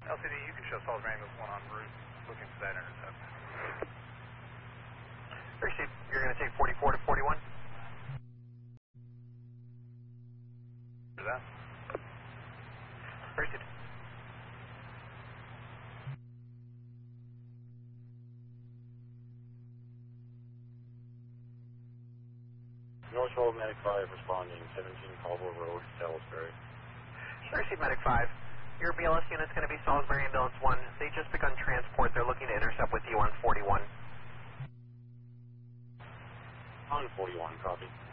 LCD, you can show Salisbury Ambulance 1 en route, looking for that intercept. Received. You're going to take 44 to 41? Is that? Received. Northwell Medic 5 responding, 17 Caldwell Road, Salisbury. Received, Medic 5. Your BLS unit's going to be Salisbury Ambulance 1. They just begun transport. They're looking to intercept with you on 41. On 41, copy.